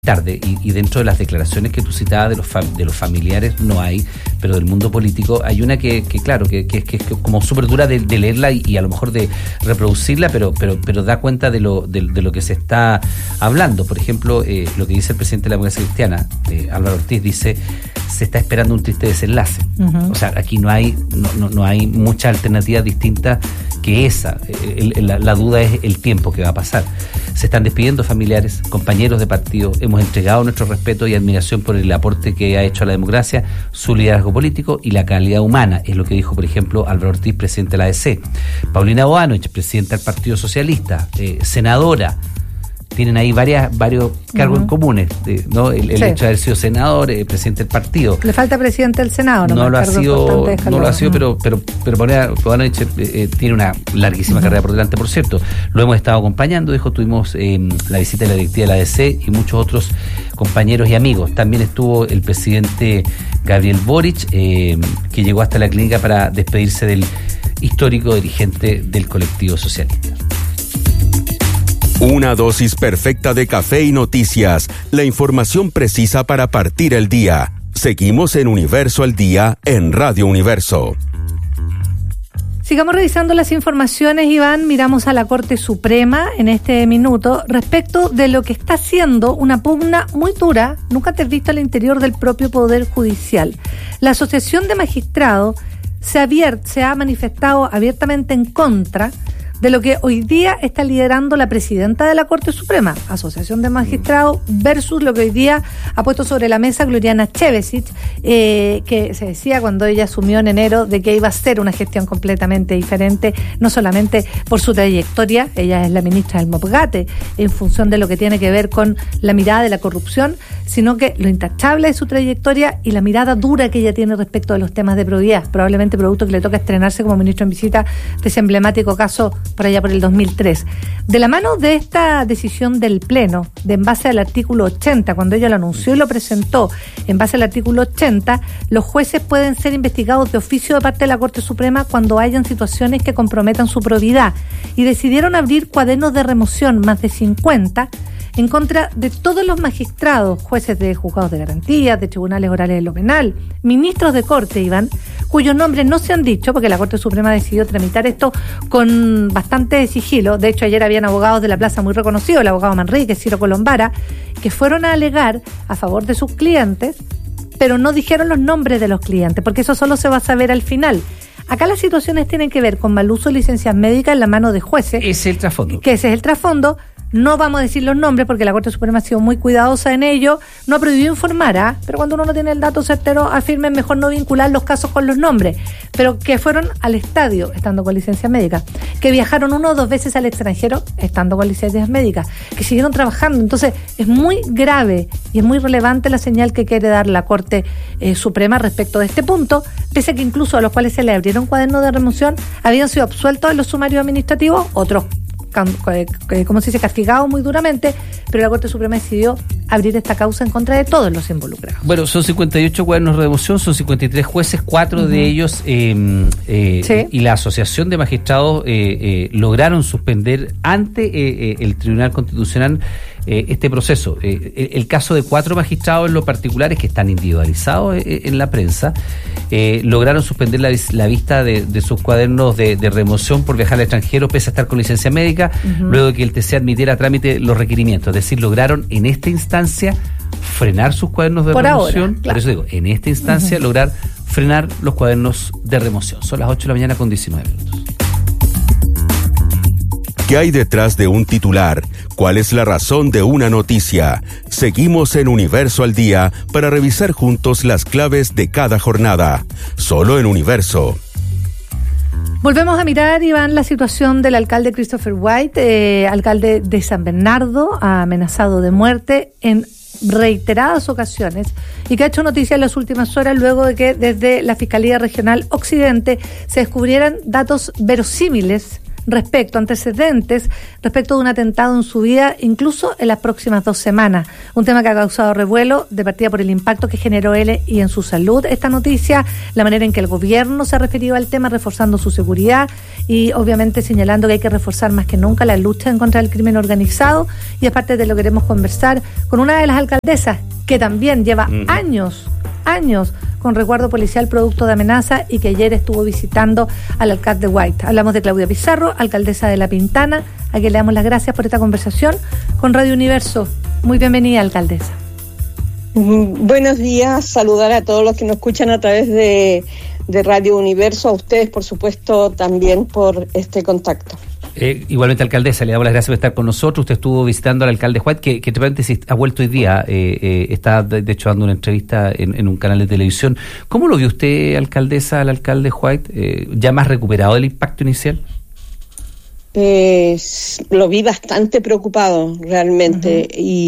tarde, y dentro de las declaraciones que tú citabas de los familiares no hay, pero del mundo político hay una que es como súper dura de leerla y a lo mejor de reproducirla, pero da cuenta de lo que se está hablando. Por ejemplo, lo que dice el presidente de la Democracia Cristiana, Álvaro Ortiz, dice: se está esperando un triste desenlace. Uh-huh. O sea, aquí no hay muchas alternativas distintas que esa. La duda es el tiempo que va a pasar. Se están despidiendo familiares, compañeros de partido. Hemos entregado nuestro respeto y admiración por el aporte que ha hecho a la democracia, su liderazgo político y la calidad humana, es lo que dijo, por ejemplo, Álvaro Ortiz, presidente de la ADC. Paulina Bodanovich, presidenta del Partido Socialista, senadora. Tienen ahí varios cargos en comunes, ¿no? El hecho de haber sido senador, presidente del partido. Le falta presidente del Senado, ¿no? No lo ha sido, pero Bodanovich tiene una larguísima carrera por delante, por cierto. Lo hemos estado acompañando, tuvimos la visita de la directiva de la ADC y muchos otros compañeros y amigos. También estuvo el presidente Gabriel Boric, que llegó hasta la clínica para despedirse del histórico dirigente del colectivo socialista. Una dosis perfecta de café y noticias, la información precisa para partir el día. Seguimos en Universo al Día en Radio Universo. Sigamos revisando las informaciones, Iván. Miramos a la Corte Suprema en este minuto respecto de lo que está haciendo una pugna muy dura, nunca antes visto al interior del propio Poder Judicial. La Asociación de Magistrados se ha manifestado abiertamente en contra de lo que hoy día está liderando la presidenta de la Corte Suprema, Asociación de Magistrados, versus lo que hoy día ha puesto sobre la mesa Gloriana Chevesic, que se decía cuando ella asumió en enero de que iba a ser una gestión completamente diferente, no solamente por su trayectoria, ella es la ministra del MOPGATE, en función de lo que tiene que ver con la mirada de la corrupción, sino que lo intachable de su trayectoria y la mirada dura que ella tiene respecto de los temas de probidad, probablemente producto que le toca estrenarse como ministro en visita de ese emblemático caso por allá por el 2003. De la mano de esta decisión del Pleno, de en base al artículo 80, cuando ella lo anunció y lo presentó, en base al artículo 80, los jueces pueden ser investigados de oficio de parte de la Corte Suprema cuando hayan situaciones que comprometan su probidad, y decidieron abrir cuadernos de remoción, más de 50, en contra de todos los magistrados, jueces de juzgados de garantías, de tribunales orales de lo penal, ministros de corte, Iván, cuyos nombres no se han dicho, porque la Corte Suprema decidió tramitar esto con bastante sigilo. De hecho, ayer habían abogados de la plaza muy reconocidos, el abogado Manrique, Ciro Colombara, que fueron a alegar a favor de sus clientes, pero no dijeron los nombres de los clientes, porque eso solo se va a saber al final. Acá las situaciones tienen que ver con mal uso de licencias médicas en la mano de jueces. Ese es el trasfondo. Que ese es el trasfondo. No vamos a decir los nombres porque la Corte Suprema ha sido muy cuidadosa en ello. No ha prohibido informar, pero cuando uno no tiene el dato certero, afirme mejor no vincular los casos con los nombres. Pero que fueron al estadio estando con licencia médica, que viajaron 1 o 2 veces al extranjero estando con licencias médicas, que siguieron trabajando. Entonces es muy grave y es muy relevante la señal que quiere dar la Corte Suprema respecto de este punto, pese a que incluso a los cuales se le abrieron cuadernos de remoción habían sido absueltos en los sumarios administrativos, otros como se dice, castigado muy duramente, pero la Corte Suprema decidió abrir esta causa en contra de todos los involucrados. Bueno, son 58 cuadernos de remoción, son 53 jueces, 4 de ellos sí. Y la Asociación de Magistrados lograron suspender ante el Tribunal Constitucional este proceso. El caso de 4 magistrados en lo particular es que están individualizados en la prensa, lograron suspender la vista de sus cuadernos de remoción por viajar al extranjero pese a estar con licencia médica, luego de que el TC admitiera a trámite los requerimientos. Es decir, lograron en esta instancia frenar sus cuadernos de remoción. Ahora, claro. Por eso digo, en esta instancia lograr frenar los cuadernos de remoción. Son las 8 de la mañana con 19 minutos. ¿Qué hay detrás de un titular? ¿Cuál es la razón de una noticia? Seguimos en Universo al Día para revisar juntos las claves de cada jornada. Solo en Universo. Volvemos a mirar, Iván, la situación del alcalde Christopher White, alcalde de San Bernardo, amenazado de muerte en reiteradas ocasiones y que ha hecho noticia en las últimas horas luego de que desde la Fiscalía Regional Occidente se descubrieran datos verosímiles antecedentes respecto de un atentado en su vida, incluso en las próximas 2 semanas. Un tema que ha causado revuelo de partida por el impacto que generó él y en su salud esta noticia, la manera en que el gobierno se ha referido al tema, reforzando su seguridad y obviamente señalando que hay que reforzar más que nunca la lucha en contra del crimen organizado. Y aparte de lo queremos conversar con una de las alcaldesas que también lleva años con resguardo policial producto de amenaza y que ayer estuvo visitando al alcalde White. Hablamos de Claudia Pizarro, alcaldesa de La Pintana, a quien le damos las gracias por esta conversación con Radio Universo. Muy bienvenida, alcaldesa. Buenos días, saludar a todos los que nos escuchan a través de Radio Universo, a ustedes por supuesto también por este contacto. Igualmente, alcaldesa, le damos las gracias por estar con nosotros. Usted estuvo visitando al alcalde White, que entre paréntesis ha vuelto hoy día, está de hecho dando una entrevista en un canal de televisión. ¿Cómo lo vio usted, alcaldesa, al alcalde White, ya más recuperado del impacto inicial? Lo vi bastante preocupado realmente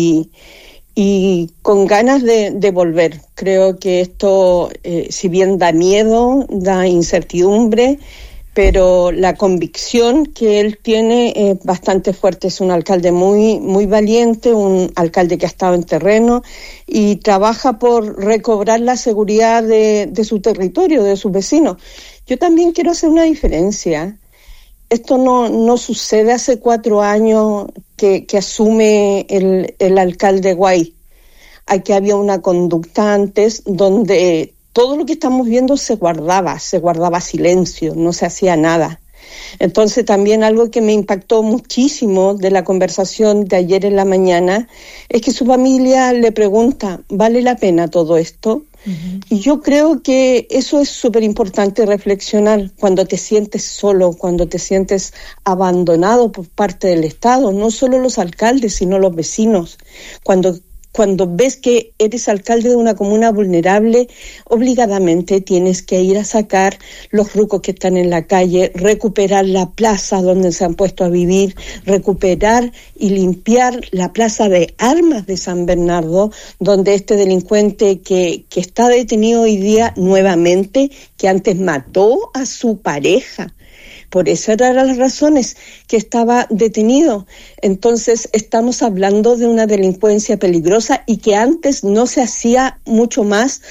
y con ganas de volver. Creo que esto, si bien da miedo, da incertidumbre, pero la convicción que él tiene es bastante fuerte. Es un alcalde muy valiente, un alcalde que ha estado en terreno y trabaja por recobrar la seguridad de su territorio, de sus vecinos. Yo también quiero hacer una diferencia. Esto no sucede hace 4 años que asume el alcalde White. Aquí había una conducta antes donde todo lo que estamos viendo se guardaba silencio, no se hacía nada. Entonces también algo que me impactó muchísimo de la conversación de ayer en la mañana es que su familia le pregunta, ¿vale la pena todo esto? Y yo creo que eso es súper importante reflexionar cuando te sientes solo, cuando te sientes abandonado por parte del Estado, no solo los alcaldes, sino los vecinos. Cuando ves que eres alcalde de una comuna vulnerable, obligadamente tienes que ir a sacar los rucos que están en la calle, recuperar la plaza donde se han puesto a vivir, recuperar y limpiar la plaza de armas de San Bernardo, donde este delincuente que está detenido hoy día nuevamente, que antes mató a su pareja. Por esas eran las razones que estaba detenido. Entonces estamos hablando de una delincuencia peligrosa y que antes no se hacía mucho más.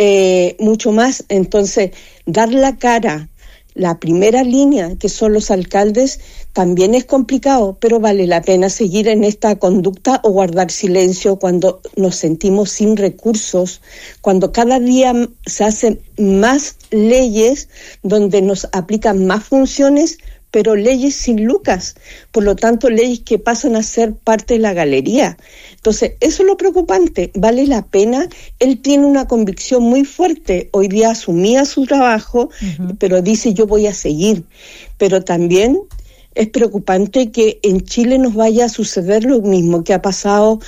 Entonces, dar la cara, la primera línea, que son los alcaldes, también es complicado, pero vale la pena seguir en esta conducta o guardar silencio cuando nos sentimos sin recursos, cuando cada día se hacen más leyes donde nos aplican más funciones, pero leyes sin lucas, por lo tanto leyes que pasan a ser parte de la galería. Entonces, eso es lo preocupante, vale la pena. Él tiene una convicción muy fuerte, hoy día asumía su trabajo, pero dice yo voy a seguir, pero también es preocupante que en Chile nos vaya a suceder lo mismo que ha pasado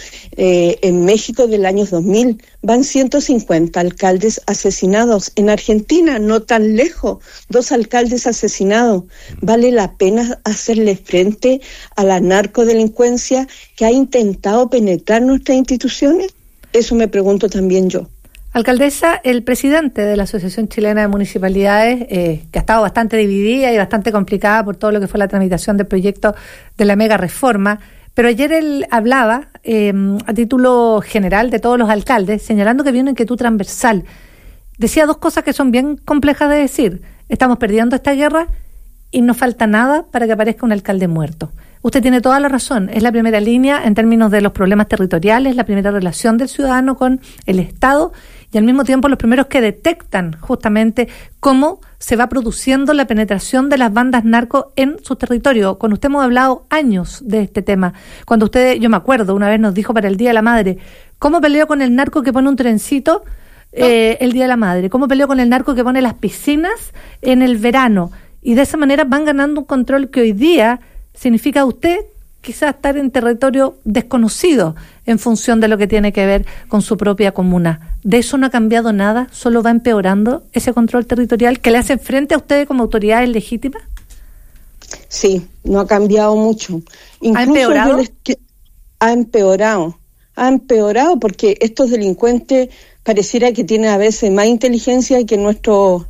en México del año 2000. Van 150 alcaldes asesinados. En Argentina, no tan lejos, 2 alcaldes asesinados. ¿Vale la pena hacerle frente a la narcodelincuencia que ha intentado penetrar nuestras instituciones? Eso me pregunto también yo. Alcaldesa, el presidente de la Asociación Chilena de Municipalidades, que ha estado bastante dividida y bastante complicada por todo lo que fue la tramitación del proyecto de la mega reforma, pero ayer él hablaba a título general de todos los alcaldes, señalando que había una inquietud transversal. Decía 2 cosas que son bien complejas de decir. Estamos perdiendo esta guerra y no falta nada para que aparezca un alcalde muerto. Usted tiene toda la razón, es la primera línea en términos de los problemas territoriales, la primera relación del ciudadano con el Estado y al mismo tiempo los primeros que detectan justamente cómo se va produciendo la penetración de las bandas narco en su territorio. Con usted hemos hablado años de este tema. Cuando usted, yo me acuerdo, una vez nos dijo para el Día de la Madre, ¿cómo peleó con el narco que pone un trencito el Día de la Madre? ¿Cómo peleó con el narco que pone las piscinas en el verano? Y de esa manera van ganando un control que hoy día significa usted quizás estar en territorio desconocido en función de lo que tiene que ver con su propia comuna. ¿De eso no ha cambiado nada? ¿Solo va empeorando ese control territorial que le hacen frente a ustedes como autoridades legítimas? Sí, no ha cambiado mucho. Incluso ¿Ha empeorado? Ha empeorado porque estos delincuentes pareciera que tiene a veces más inteligencia que nuestros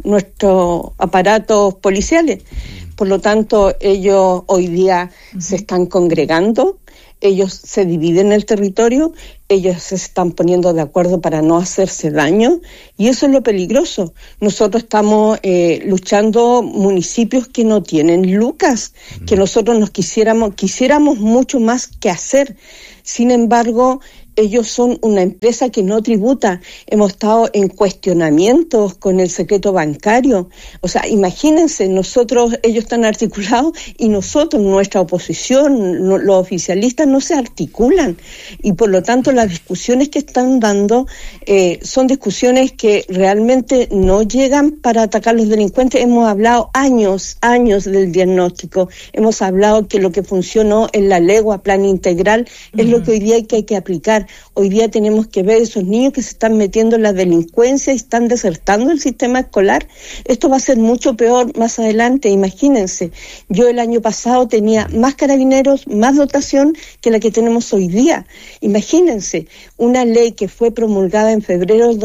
aparatos policiales. Por lo tanto, ellos hoy día se están congregando, ellos se dividen el territorio, ellos se están poniendo de acuerdo para no hacerse daño, y eso es lo peligroso. Nosotros estamos luchando municipios que no tienen lucas, que nosotros quisiéramos mucho más que hacer. Sin embargo, ellos son una empresa que no tributa. Hemos estado en cuestionamientos con el secreto bancario. O sea, imagínense, ellos están articulados y nosotros, nuestra oposición, los oficialistas no se articulan. Y por lo tanto, las discusiones que están dando son discusiones que realmente no llegan para atacar a los delincuentes. Hemos hablado años del diagnóstico. Hemos hablado que lo que funcionó en la legua, plan integral, es lo que hoy día hay que aplicar. Hoy día tenemos que ver esos niños que se están metiendo en la delincuencia y están desertando el sistema escolar. Esto va a ser mucho peor más adelante, imagínense. Yo el año pasado tenía más carabineros, más dotación que la que tenemos hoy día. Imagínense, una ley que fue promulgada en febrero del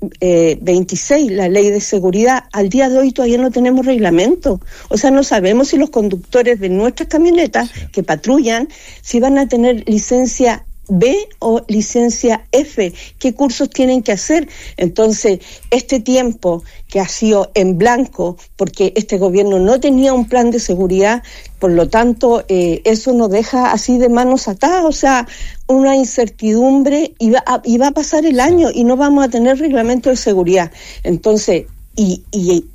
2026, la ley de seguridad, al día de hoy todavía no tenemos reglamento. O sea, no sabemos si los conductores de nuestras camionetas que patrullan, si van a tener licencia B o licencia F, qué cursos tienen que hacer. Entonces, este tiempo que ha sido en blanco, porque este gobierno no tenía un plan de seguridad, por lo tanto, eso nos deja así de manos atadas, o sea, una incertidumbre, y va a pasar el año y no vamos a tener reglamento de seguridad. Entonces, y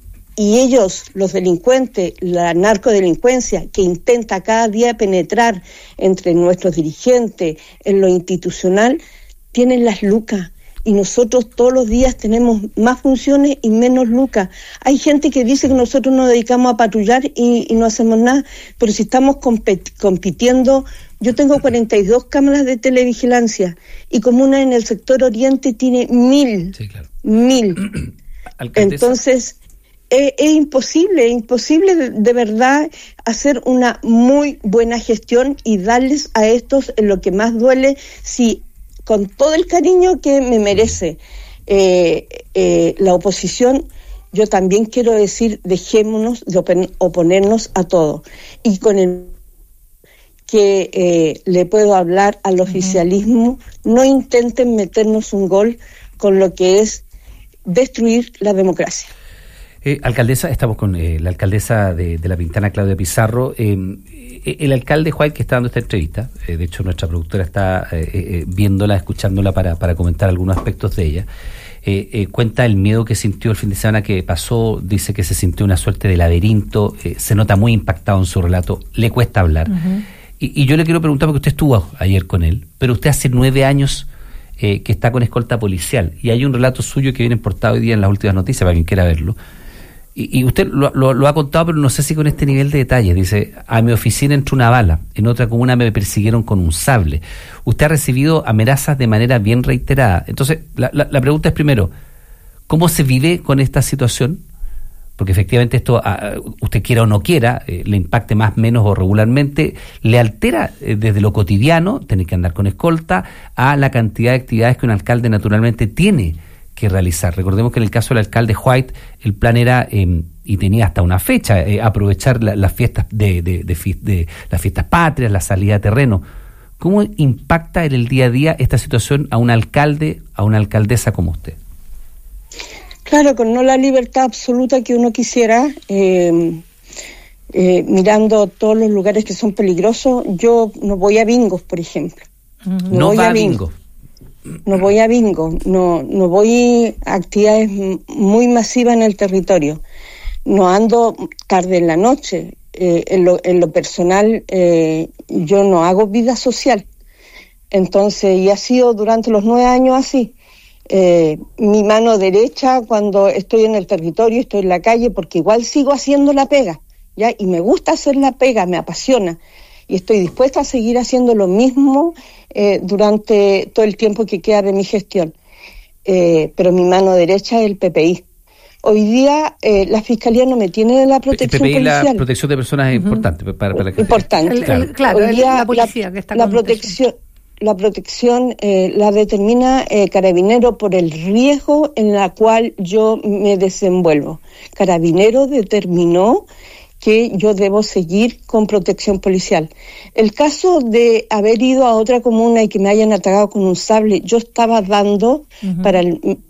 ellos, los delincuentes, la narcodelincuencia, que intenta cada día penetrar entre nuestros dirigentes en lo institucional, tienen las lucas. Y nosotros todos los días tenemos más funciones y menos lucas. Hay gente que dice que nosotros nos dedicamos a patrullar y no hacemos nada, pero si estamos compitiendo. Yo tengo 42 cámaras de televigilancia y Comuna en el sector oriente tiene 1.000. Sí, claro. 1.000. Entonces, es imposible de verdad hacer una muy buena gestión y darles a estos en lo que más duele, si con todo el cariño que me merece la oposición. Yo también quiero decir, dejémonos de oponernos a todo. Y con el que le puedo hablar al oficialismo, no intenten meternos un gol con lo que es destruir la democracia. Alcaldesa, estamos con la alcaldesa de La Pintana, Claudia Pizarro. El alcalde White, que está dando esta entrevista, de hecho nuestra productora está viéndola, escuchándola para comentar algunos aspectos de ella, cuenta el miedo que sintió el fin de semana que pasó, dice que se sintió una suerte de laberinto, se nota muy impactado en su relato, le cuesta hablar. Uh-huh. Y yo le quiero preguntar, porque usted estuvo ayer con él, pero usted hace 9 años que está con escolta policial, y hay un relato suyo que viene portado hoy día en las últimas noticias, para quien quiera verlo. Y usted lo ha contado, pero no sé si con este nivel de detalle. Dice, a mi oficina entró una bala, en otra comuna me persiguieron con un sable. Usted ha recibido amenazas de manera bien reiterada. Entonces, la pregunta es primero, ¿cómo se vive con esta situación? Porque efectivamente esto, usted quiera o no quiera, le impacte más, menos o regularmente, le altera desde lo cotidiano, tener que andar con escolta, a la cantidad de actividades que un alcalde naturalmente tiene que realizar. Recordemos que en el caso del alcalde White, el plan era, y tenía hasta una fecha, aprovechar las fiestas de las fiestas patrias, la salida de terreno. ¿Cómo impacta en el día a día esta situación a un alcalde, a una alcaldesa como usted? Claro, con no la libertad absoluta que uno quisiera, mirando todos los lugares que son peligrosos. Yo no voy a bingos, por ejemplo. No va a bingo. No voy a bingo, no voy a actividades muy masivas en el territorio. No ando tarde en la noche. En lo personal, yo no hago vida social. Entonces, y ha sido durante los 9 años así. Mi mano derecha cuando estoy en el territorio, estoy en la calle, porque igual sigo haciendo la pega, ¿ya? Y me gusta hacer la pega, me apasiona. Y estoy dispuesta a seguir haciendo lo mismo durante todo el tiempo que queda de mi gestión. Pero mi mano derecha es el PPI. Hoy día la Fiscalía no me tiene de la protección PPI, policial. La protección de personas es importante. Para que importante. Claro, hoy día, la policía que está la protección. la protección la determina Carabinero por el riesgo en la cual yo me desenvuelvo. Carabinero determinó que yo debo seguir con protección policial. El caso de haber ido a otra comuna y que me hayan atacado con un sable, yo estaba dando para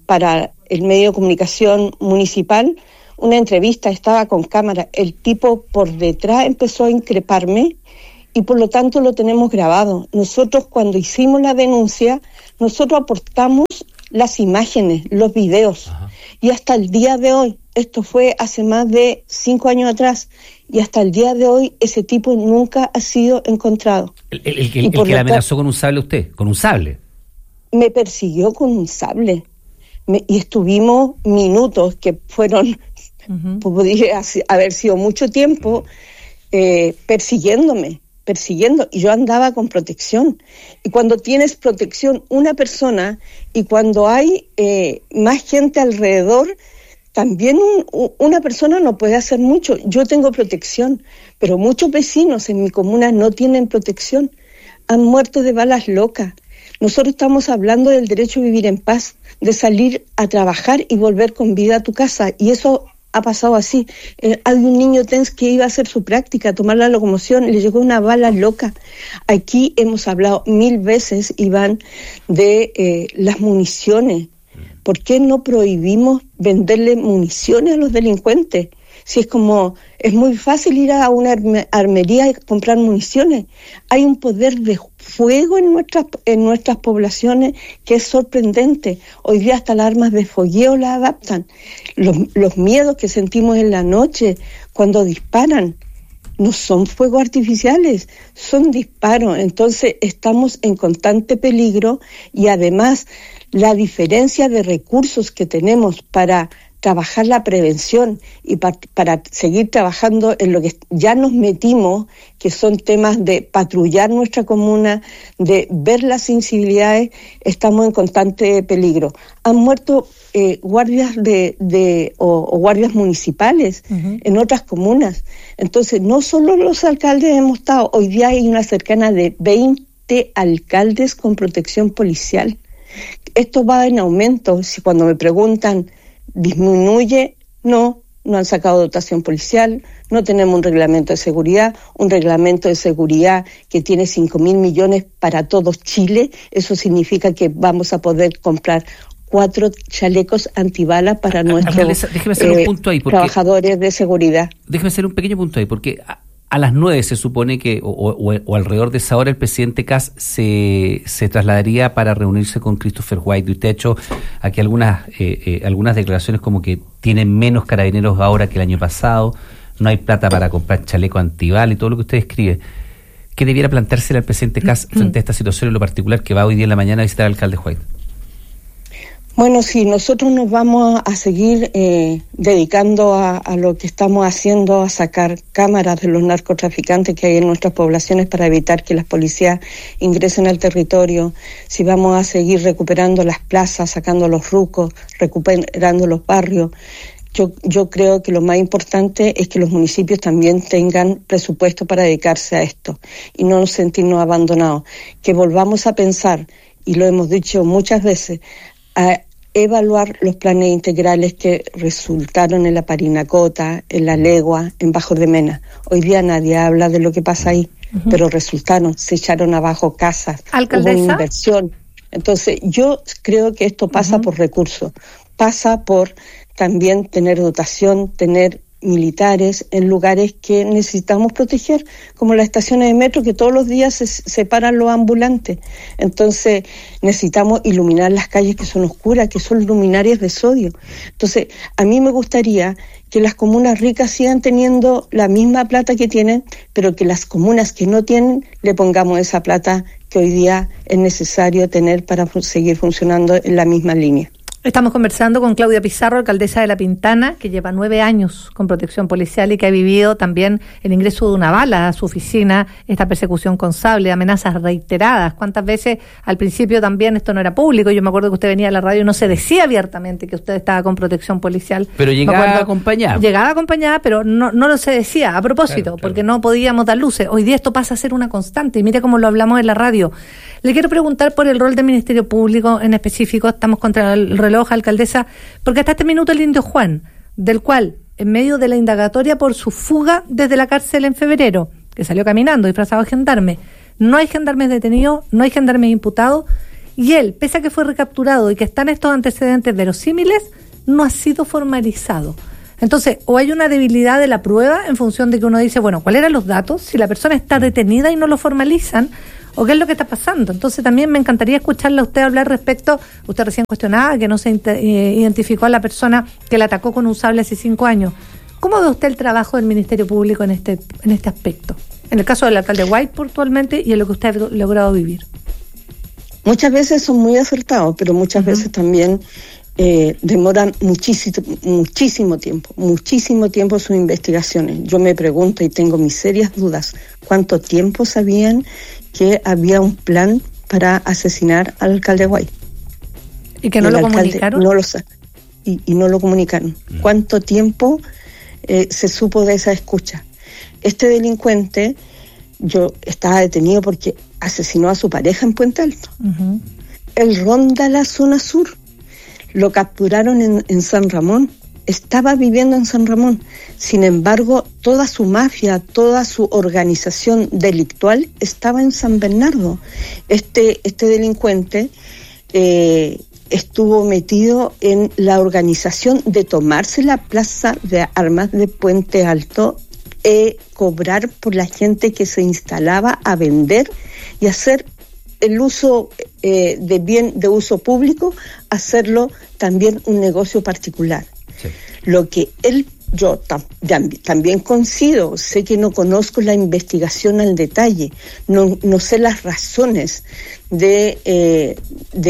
el medio de comunicación municipal una entrevista, estaba con cámara. El tipo por detrás empezó a increparme y por lo tanto lo tenemos grabado. Nosotros cuando hicimos la denuncia, nosotros aportamos las imágenes, los videos. Ajá. Y hasta el día de hoy, esto fue hace más de 5 años atrás, y hasta el día de hoy ese tipo nunca ha sido encontrado. ¿El que la amenazó con un sable usted? ¿Con un sable? Me persiguió con un sable. Y estuvimos minutos, que fueron, podría haber sido mucho tiempo, persiguiendo, y yo andaba con protección. Y cuando tienes protección una persona, y cuando hay más gente alrededor, también una persona no puede hacer mucho. Yo tengo protección, pero muchos vecinos en mi comuna no tienen protección. Han muerto de balas locas. Nosotros estamos hablando del derecho a vivir en paz, de salir a trabajar y volver con vida a tu casa, y eso ha pasado así. Hay un niño TENS que iba a hacer su práctica, a tomar la locomoción, y le llegó una bala loca. Aquí hemos hablado 1000 veces, Iván, de las municiones. ¿Por qué no prohibimos venderle municiones a los delincuentes? Si es muy fácil ir a una armería y comprar municiones. Hay un poder de fuego en nuestras poblaciones que es sorprendente. Hoy día hasta las armas de fogueo las adaptan. Los miedos que sentimos en la noche cuando disparan no son fuegos artificiales, son disparos. Entonces estamos en constante peligro, y además la diferencia de recursos que tenemos para trabajar la prevención y para seguir trabajando en lo que ya nos metimos, que son temas de patrullar nuestra comuna, de ver las incivilidades, estamos en constante peligro. Han muerto guardias o guardias municipales en otras comunas. Entonces, no solo los alcaldes hemos estado, hoy día hay una cercana de 20 alcaldes con protección policial. Esto va en aumento. Si cuando me preguntan, ¿disminuye? No han sacado dotación policial, no tenemos un reglamento de seguridad que tiene 5.000 millones para todo Chile. Eso significa que vamos a poder comprar 4 chalecos antibalas para nuestros trabajadores de seguridad. Déjeme hacer un pequeño punto ahí, porque a las 9 se supone que, o alrededor de esa hora, el presidente Kast se trasladaría para reunirse con Christopher White. Y usted ha hecho aquí algunas declaraciones como que tienen menos carabineros ahora que el año pasado, no hay plata para comprar chaleco antibala y todo lo que usted escribe. ¿Qué debiera planteársele al presidente Kast frente a esta situación en lo particular que va hoy día en la mañana a visitar al alcalde White? Bueno, sí, nosotros nos vamos a seguir dedicando a lo que estamos haciendo, a sacar cámaras de los narcotraficantes que hay en nuestras poblaciones para evitar que las policías ingresen al territorio. Si vamos a seguir recuperando las plazas, sacando los rucos, recuperando los barrios. Yo creo que lo más importante es que los municipios también tengan presupuesto para dedicarse a esto y no nos sentirnos abandonados. Que volvamos a pensar, y lo hemos dicho muchas veces, a evaluar los planes integrales que resultaron en la Parinacota, en la Legua, en Bajo de Mena. Hoy día nadie habla de lo que pasa ahí, pero resultaron, se echaron abajo casas, ¿Alcaldesa? Hubo inversión. Entonces yo creo que esto pasa por recursos, pasa por también tener dotación, tener militares en lugares que necesitamos proteger, como las estaciones de metro que todos los días se paran los ambulantes. Entonces necesitamos iluminar las calles que son oscuras, que son luminarias de sodio. Entonces a mí me gustaría que las comunas ricas sigan teniendo la misma plata que tienen, pero que las comunas que no tienen le pongamos esa plata que hoy día es necesario tener para seguir funcionando en la misma línea. Estamos conversando con Claudia Pizarro, alcaldesa de La Pintana, que lleva 9 años con protección policial y que ha vivido también el ingreso de una bala a su oficina, esta persecución con sable, amenazas reiteradas. ¿Cuántas veces al principio también esto no era público? Yo me acuerdo que usted venía a la radio y no se decía abiertamente que usted estaba con protección policial. Pero llegaba acompañada. Llegaba acompañada, pero no lo se decía a propósito, claro. Porque no podíamos dar luces. Hoy día esto pasa a ser una constante y mire cómo lo hablamos en la radio. Le quiero preguntar por el rol del Ministerio Público en específico. Estamos contra el reloj, alcaldesa, porque hasta este minuto el indio Juan, del cual, en medio de la indagatoria por su fuga desde la cárcel en febrero, que salió caminando disfrazado de gendarme, no hay gendarmes detenidos, no hay gendarmes imputados, y él, pese a que fue recapturado y que están estos antecedentes verosímiles, no ha sido formalizado. Entonces, o hay una debilidad de la prueba en función de que uno dice, bueno, ¿cuáles eran los datos? Si la persona está detenida y no lo formalizan, ¿o qué es lo que está pasando? Entonces, también me encantaría escucharle a usted hablar respecto, usted recién cuestionaba que no se identificó a la persona que la atacó con un sable hace 5 años. ¿Cómo ve usted el trabajo del Ministerio Público en este aspecto? En el caso del alcalde White, puntualmente, y en lo que usted ha logrado vivir. Muchas veces son muy acertados, pero muchas veces también demoran muchísimo tiempo sus investigaciones. Yo me pregunto y tengo mis serias dudas, ¿cuánto tiempo sabían que había un plan para asesinar al alcalde White? ¿Y que no lo comunicaron? No lo sabe. Y no lo comunicaron. ¿Cuánto tiempo se supo de esa escucha? Este delincuente, yo estaba detenido porque asesinó a su pareja en Puente Alto. Uh-huh. Él ronda la zona sur. Lo capturaron en San Ramón. Estaba viviendo en San Ramón. Sin embargo, toda su mafia, toda su organización delictual estaba en San Bernardo. Este delincuente estuvo metido en la organización de tomarse la plaza de armas de Puente Alto, cobrar por la gente que se instalaba a vender y hacer el uso de bien de uso público, hacerlo también un negocio particular. Sí. Lo que yo también coincido, sé que no conozco la investigación al detalle, no sé las razones de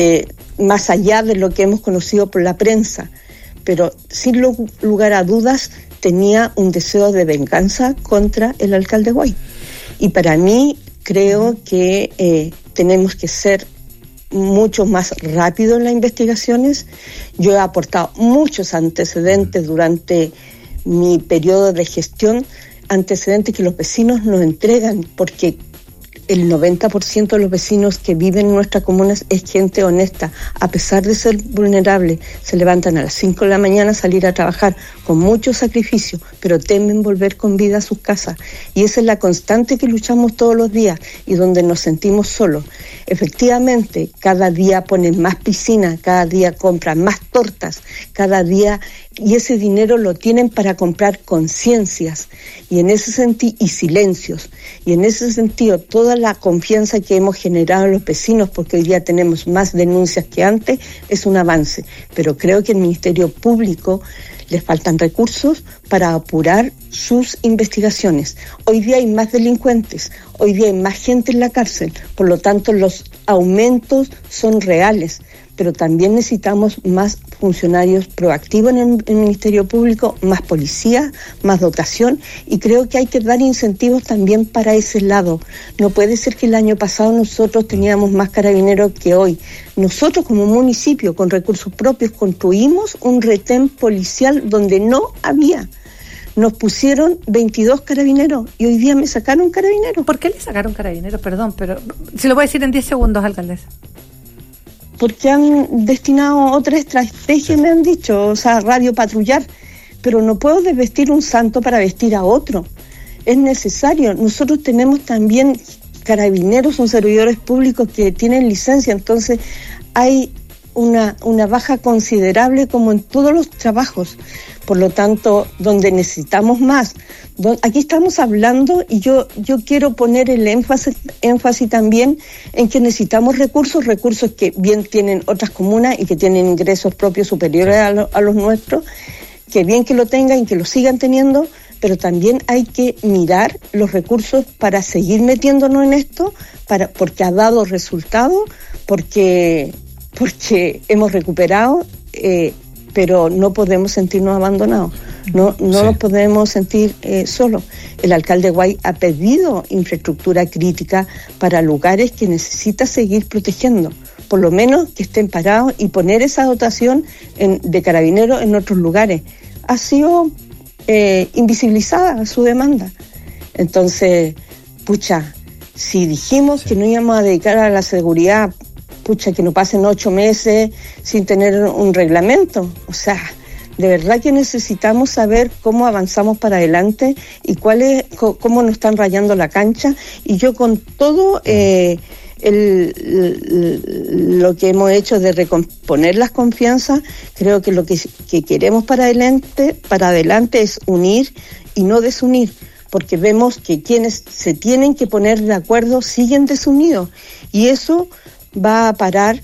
más allá de lo que hemos conocido por la prensa, pero sin lugar a dudas tenía un deseo de venganza contra el alcalde White. Y para mí creo que tenemos que ser mucho más rápidos en las investigaciones. Yo he aportado muchos antecedentes durante mi periodo de gestión, antecedentes que los vecinos nos entregan, porque el 90% de los vecinos que viven en nuestras comunas es gente honesta. A pesar de ser vulnerable, se levantan a las 5 de la mañana a salir a trabajar con mucho sacrificio, pero temen volver con vida a sus casas. Y esa es la constante que luchamos todos los días y donde nos sentimos solos. Efectivamente, cada día ponen más piscinas, cada día compran más tortas, cada día, y ese dinero lo tienen para comprar conciencias y silencios. Y en ese sentido, toda la confianza que hemos generado en los vecinos, porque hoy día tenemos más denuncias que antes, es un avance. Pero creo que el Ministerio Público les faltan recursos para apurar sus investigaciones. Hoy día hay más delincuentes, hoy día hay más gente en la cárcel, por lo tanto los aumentos son reales, pero también necesitamos más funcionarios proactivos en el Ministerio Público, más policía, más dotación, y creo que hay que dar incentivos también para ese lado. No puede ser que el año pasado nosotros teníamos más carabineros que hoy. Nosotros como municipio, con recursos propios, construimos un retén policial donde no había. Nos pusieron 22 carabineros y hoy día me sacaron carabineros. ¿Por qué le sacaron carabineros? Perdón, pero si lo voy a decir en 10 segundos, alcaldesa. Porque han destinado otra estrategia, me han dicho, o sea, radio patrullar, pero no puedo desvestir un santo para vestir a otro. Es necesario. Nosotros tenemos también carabineros, son servidores públicos que tienen licencia, entonces hay una baja considerable como en todos los trabajos. Por lo tanto, donde necesitamos más. Aquí estamos hablando y yo quiero poner el énfasis también en que necesitamos recursos que bien tienen otras comunas y que tienen ingresos propios superiores a los nuestros, que bien que lo tengan y que lo sigan teniendo, pero también hay que mirar los recursos para seguir metiéndonos en esto, porque ha dado resultados, porque hemos recuperado, pero no podemos sentirnos abandonados, no nos podemos sentir solos. El alcalde White ha pedido infraestructura crítica para lugares que necesita seguir protegiendo, por lo menos que estén parados y poner esa dotación de carabineros en otros lugares. Ha sido invisibilizada su demanda. Entonces, Si dijimos que no íbamos a dedicar a la seguridad, pucha, que no pasen 8 meses sin tener un reglamento. O sea, de verdad que necesitamos saber cómo avanzamos para adelante y cómo nos están rayando la cancha. Y yo con todo lo que hemos hecho de recomponer las confianzas, creo que lo que queremos para adelante es unir y no desunir, porque vemos que quienes se tienen que poner de acuerdo siguen desunidos, y eso va a parar,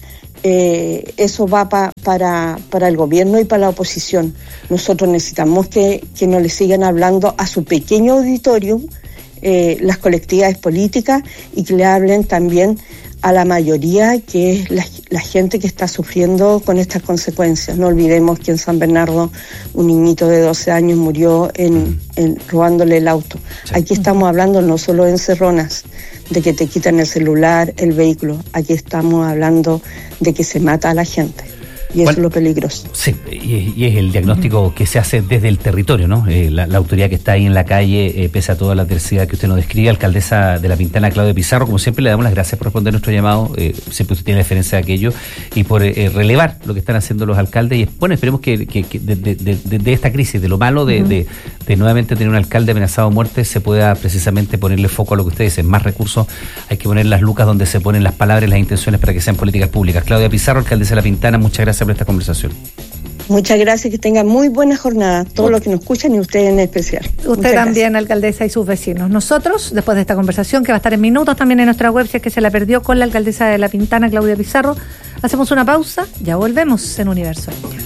para el gobierno y para la oposición. Nosotros necesitamos que no le sigan hablando a su pequeño auditorio las colectividades políticas, y que le hablen también a la mayoría, que es la gente que está sufriendo con estas consecuencias. No olvidemos que en San Bernardo un niñito de 12 años murió robándole el auto. Sí. Aquí estamos hablando no solo de encerronas, de que te quitan el celular, el vehículo. Aquí estamos hablando de que se mata a la gente. Y eso es lo peligroso. Sí, y es el diagnóstico que se hace desde el territorio, ¿no? La autoridad que está ahí en la calle, pese a toda la adversidad que usted nos describe, alcaldesa de La Pintana, Claudia Pizarro, como siempre le damos las gracias por responder nuestro llamado, siempre usted tiene referencia a aquello, y por relevar lo que están haciendo los alcaldes, y bueno, esperemos que de esta crisis, de lo malo de nuevamente tener un alcalde amenazado de muerte, se pueda precisamente ponerle foco a lo que ustedes dicen, más recursos, hay que poner las lucas donde se ponen las palabras y las intenciones para que sean políticas públicas. Claudia Pizarro, alcaldesa de La Pintana, muchas gracias por esta conversación. Muchas gracias, que tengan muy buena jornada, todos los que nos escuchan y ustedes en especial. Usted también, alcaldesa, y sus vecinos. Nosotros, después de esta conversación, que va a estar en minutos también en nuestra web, si es que se la perdió, con la alcaldesa de La Pintana, Claudia Pizarro, hacemos una pausa, ya volvemos en Universo al Día.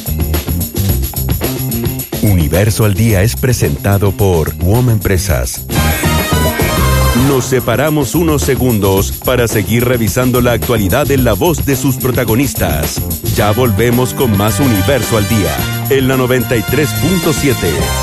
Universo al Día es presentado por WOM Empresas. Nos separamos unos segundos para seguir revisando la actualidad en la voz de sus protagonistas. Ya volvemos con más Universo al Día, en la 93.7.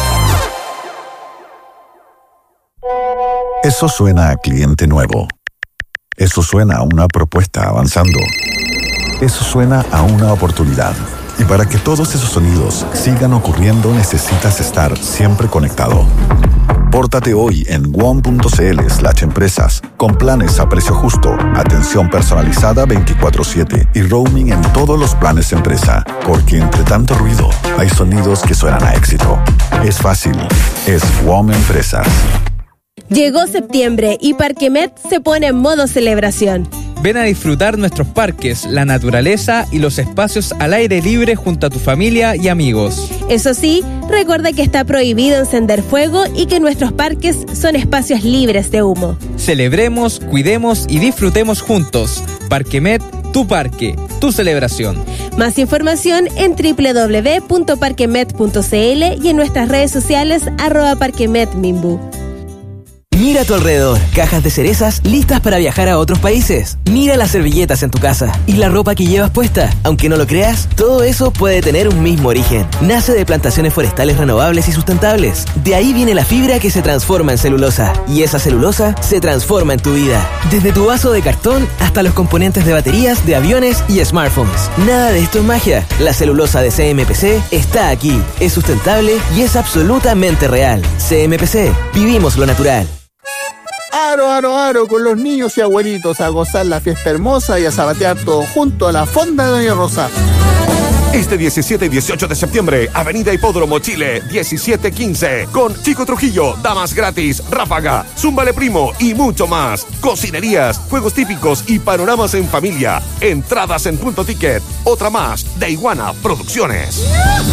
Eso suena a cliente nuevo. Eso suena a una propuesta avanzando. Eso suena a una oportunidad. Y para que todos esos sonidos sigan ocurriendo, necesitas estar siempre conectado. Pórtate hoy en WOM.cl/empresas con planes a precio justo, atención personalizada 24/7 y roaming en todos los planes empresa, porque entre tanto ruido hay sonidos que suenan a éxito. Es fácil, es WOM Empresas. Llegó septiembre y Parquemet se pone en modo celebración. Ven a disfrutar nuestros parques, la naturaleza y los espacios al aire libre junto a tu familia y amigos. Eso sí, recuerda que está prohibido encender fuego y que nuestros parques son espacios libres de humo. Celebremos, cuidemos y disfrutemos juntos. Parquemet, tu parque, tu celebración. Más información en www.parquemet.cl y en nuestras redes sociales @parquemetminbu. Mira a tu alrededor, cajas de cerezas listas para viajar a otros países. Mira las servilletas en tu casa y la ropa que llevas puesta. Aunque no lo creas, todo eso puede tener un mismo origen. Nace de plantaciones forestales renovables y sustentables. De ahí viene la fibra que se transforma en celulosa. Y esa celulosa se transforma en tu vida. Desde tu vaso de cartón hasta los componentes de baterías, de aviones y smartphones. Nada de esto es magia. La celulosa de CMPC está aquí. Es sustentable y es absolutamente real. CMPC, vivimos lo natural. Aro, aro, aro, con los niños y abuelitos a gozar la fiesta hermosa y a zapatear todo junto a la fonda de Doña Rosa. Este 17 y 18 de septiembre, Avenida Hipódromo Chile, 1715, con Chico Trujillo, damas gratis, ráfaga, zúmbale primo y mucho más. Cocinerías, juegos típicos y panoramas en familia. Entradas en Punto Ticket. Otra más de Iguana Producciones.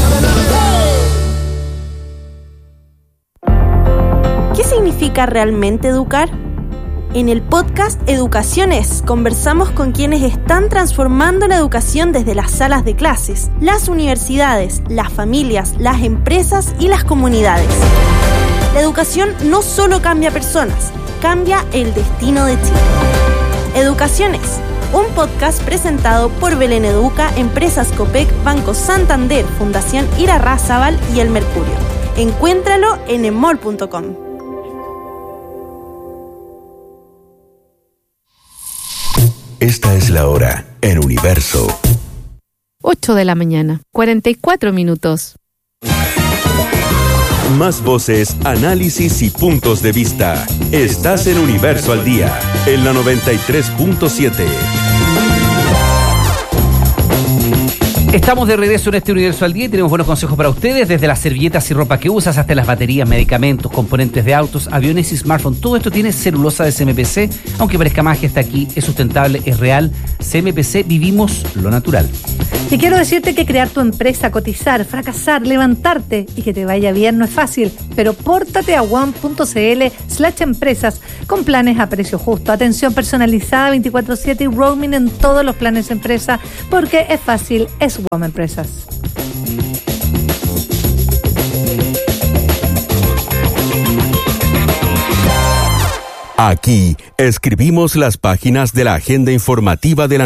¿Qué significa realmente educar? En el podcast Educaciones conversamos con quienes están transformando la educación desde las salas de clases, las universidades, las familias, las empresas y las comunidades. La educación no solo cambia personas, cambia el destino de Chile. Educaciones, un podcast presentado por Belén Educa, Empresas Copec, Banco Santander, Fundación Irarrázaval y El Mercurio. Encuéntralo en emol.com. Esta es la hora en Universo. 8 de la mañana, 44 minutos. Más voces, análisis y puntos de vista. Estás en Universo al Día, en la 93.7. Estamos de regreso en este Universo al Día y tenemos buenos consejos para ustedes, desde las servilletas y ropa que usas hasta las baterías, medicamentos, componentes de autos, aviones y smartphones. Todo esto tiene celulosa de CMPC, aunque parezca magia, está aquí, es sustentable, es real. CMPC, vivimos lo natural. Y quiero decirte que crear tu empresa, cotizar, fracasar, levantarte y que te vaya bien no es fácil, pero pórtate a one.cl/empresas con planes a precio justo, atención personalizada 24/7 y roaming en todos los planes empresa, porque es fácil, es WOM Empresas. Aquí escribimos las páginas de la agenda informativa de la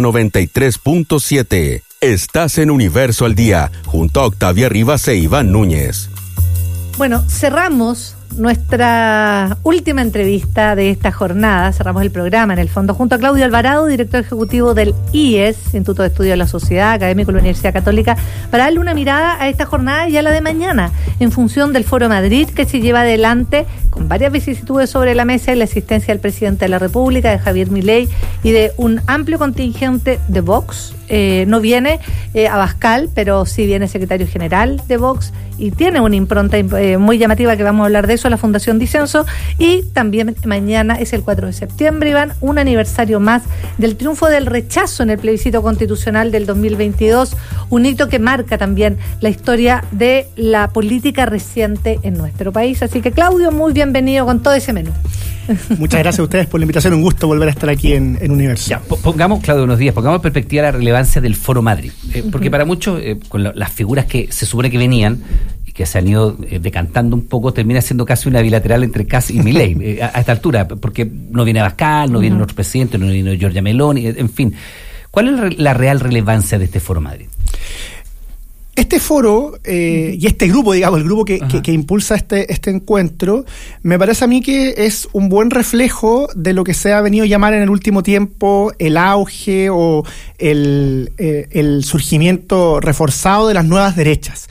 93.7. Estás en Universo al Día, junto a Octavia Rivas e Iván Núñez. Bueno, cerramos nuestra última entrevista de esta jornada, cerramos el programa en el fondo, junto a Claudio Alvarado, director ejecutivo del IES, Instituto de Estudio de la Sociedad, académico de la Universidad Católica, para darle una mirada a esta jornada y a la de mañana, en función del Foro Madrid, que se lleva adelante con varias vicisitudes sobre la mesa y la asistencia del presidente de la República, de Javier Milei, y de un amplio contingente de Vox. No viene Abascal, pero sí viene secretario general de Vox y tiene una impronta muy llamativa, que vamos a hablar de eso, la Fundación Disenso. Y también mañana es el 4 de septiembre, Iván, un aniversario más del triunfo del rechazo en el plebiscito constitucional del 2022, un hito que marca también la historia de la política reciente en nuestro país. Así que, Claudio, muy bienvenido con todo ese menú. Muchas gracias a ustedes por la invitación, un gusto volver a estar aquí en Universo. Ya, pongamos, Claudio, unos días, pongamos en perspectiva la relevancia del Foro Madrid, porque para muchos, con las figuras que se supone que venían y que se han ido decantando un poco, termina siendo casi una bilateral entre Kass y Milei a esta altura, porque no viene Abascal, no viene otro presidente, no viene Giorgia Meloni, en fin. ¿Cuál es la real relevancia de este Foro Madrid? Este foro y este grupo, digamos, el grupo que impulsa este encuentro, me parece a mí que es un buen reflejo de lo que se ha venido a llamar en el último tiempo el auge o el surgimiento reforzado de las nuevas derechas.